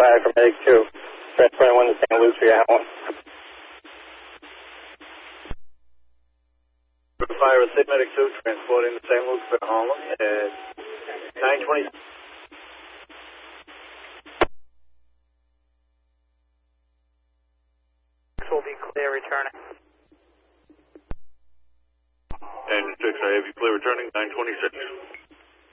5 from Medic 2. Transporting 1 to St. Lucia, at 1. Fire with St. Medic 2, transporting to St. Luke's for Harlem at 9:20. Will be clear returning. Engine 6, I have you clear returning, 9:26.